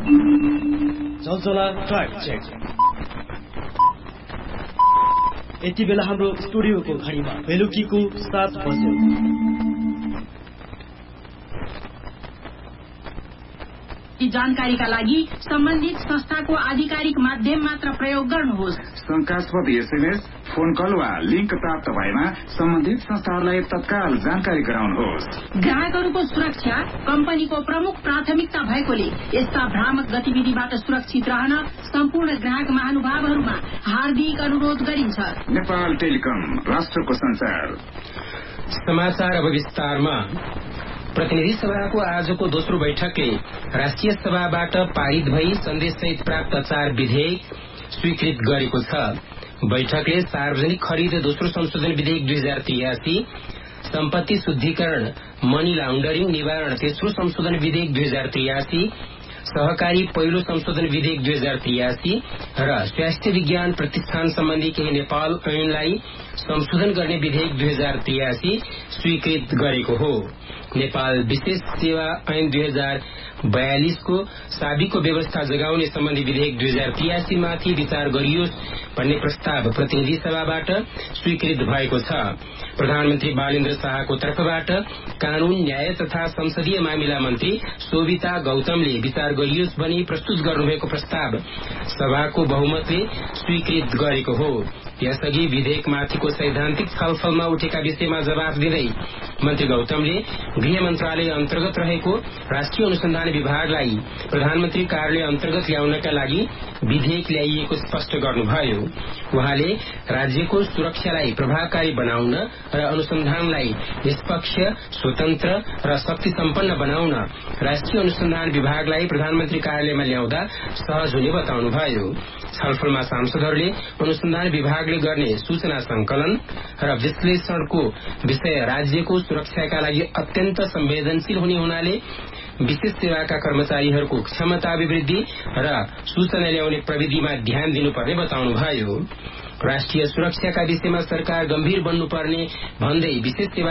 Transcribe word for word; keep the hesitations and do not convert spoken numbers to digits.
चलचला track check. यति बेला हाम्रो स्टुडियोको घडीमा बेलुकीको सात बज्यो। जानकारीका लागि सम्बन्धित संस्थाको आधिकारिक माध्यम मात्र प्रयोग गर्नुहोस्। शंकास्पद एसएमएस, फोन कल वा लिंक प्राप्त भएमा सम्बन्धित संस्थाहरूलाई तत्काल जानकारी गराउनुहोस्। ग्राहकहरूको सुरक्षा कम्पनीको प्रमुख प्राथमिकता भएकोले यस्ता भ्रामक गतिविधिबाट सुरक्षित रहन सम्पूर्ण ग्राहक महानुभावहरूमा हार्दिक अनुरोध गरिन्छ। नेपाल टेलिकम, राष्ट्रको संचार। समाचार अब विस्तारमा। प्रतिनिधि सभाको आजको दोस्रो बैठकले राष्ट्रिय सभाबाट पारित भई सन्देशसहित प्राप्त चार विधेयक स्वीकृत गरेको छ। बैठकले सार्वजनिक खरिद दोस्रो संशोधन विधेयक दुई हजार त्रियासी, सम्पत्ति शुद्धिकरण मनी लाउण्डरिङ निवारण तेस्रो संशोधन विधेयक दुई हजार त्रियासी, सहकारी पहिलो संशोधन विधेयक दुई हजार त्रियासी र स्वास्थ्य विज्ञान प्रतिष्ठान सम्बन्धी केही नेपाल ऐनलाई संशोधन गर्ने विधेयक दुई हजार त्रियासी स्वीकृत गरेको हो। नेपाल विशेष सेवा ऐन दुई हजार बयालिसको साबिको व्यवस्था जगाउने सम्बन्धी विधेयक दुई हजार त्रियासी माथि विचार गरियोस् भन्ने प्रस्ताव प्रतिनिधि सभाबाट स्वीकृत भएको छ। प्रधानमन्त्री बालेन्द्र शाहको तर्फबाट कानून न्याय तथा संसदीय मामिला मन्त्री शोभिता गौतमले विचार गरियोस् भनी प्रस्तुत गर्नुभएको प्रस्ताव सभाको बहुमतले स्वीकृत गरेको हो। यसअघि विधेयकमाथिको सैद्धान्तिक छलफलमा उठेका विषयमा जवाफ दिँदै मन्त्री गौतमले गृह मन्त्रालय अन्तर्गत रहेको राष्ट्रिय अनुसन्धान विभागलाई प्रधानमन्त्री कार्यालय अन्तर्गत ल्याउनका लागि विधेयक ल्याइएको स्पष्ट गर्नुभयो। उहाँले राज्यको सुरक्षालाई प्रभावकारी बनाउन र अनुसन्धानलाई निष्पक्ष, स्वतन्त्र र शक्ति सम्पन्न बनाउन राष्ट्रिय अनुसन्धान विभागलाई प्रधानमन्त्री कार्यालयमा ल्याउँदा सहज हुने बताउनुभयो। छलफलमा सांसदहरूले अनुसन्धान विभागले गर्ने सूचना संकलन र विश्लेषणको विषय राज्यको सुरक्षाका लागि अत्यन्त संवेदनशील हुने हुनाले विशेष सेवाका कर्मचारीहरूको क्षमता अभिवृद्धि र सूचना ल्याउने प्रविधिमा ध्यान दिनुपर्ने बताउनुभयो। राष्ट्रिय सुरक्षाका विषयमा सरकार गम्भीर बन्नुपर्ने भन्दै विशेष सेवा